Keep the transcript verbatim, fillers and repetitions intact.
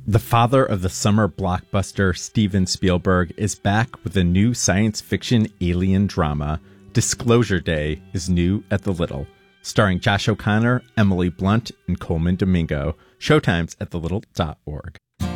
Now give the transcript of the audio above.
The father of the summer blockbuster, Steven Spielberg, is back with a new science fiction alien drama. Disclosure Day is new at the Little, starring Josh O'Connor, Emily Blunt, and Coleman Domingo. Showtime's at the little dot org.